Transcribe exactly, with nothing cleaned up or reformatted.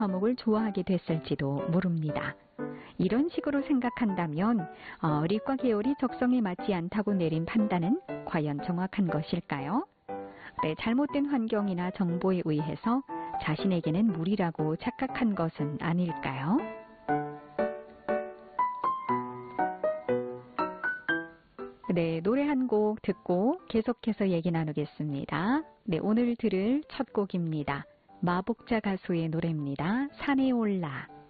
과목을 좋아하게 됐을지도 모릅니다. 이런 식으로 생각한다면 어, 리과 계열이 적성에 맞지 않다고 내린 판단은 과연 정확한 것일까요? 네, 잘못된 환경이나 정보에 의해서 자신에게는 무리라고 착각한 것은 아닐까요? 네, 노래 한 곡 듣고 계속해서 얘기 나누겠습니다. 네, 오늘 들을 첫 곡입니다. 마복자 가수의 노래입니다. 산에 올라.